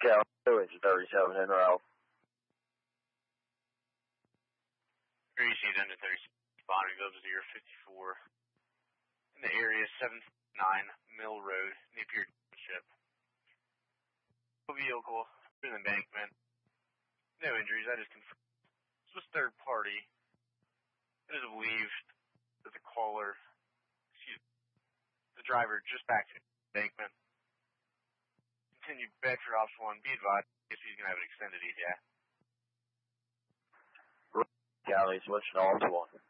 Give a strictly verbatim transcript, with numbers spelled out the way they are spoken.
Cal two is thirty-seven en route. Appreciate under thirty-seven, responding to zero fifty-four. In the area, seven nine Mill Road, Napier Township. Vehicle through the embankment. No injuries, I just confirmed. This was third party. It is believed that the caller, excuse me, the driver just back to the embankment. Continued Bedford Officer one, be advised, if he's going to have an extended E J A. Cali, switching to Officer one.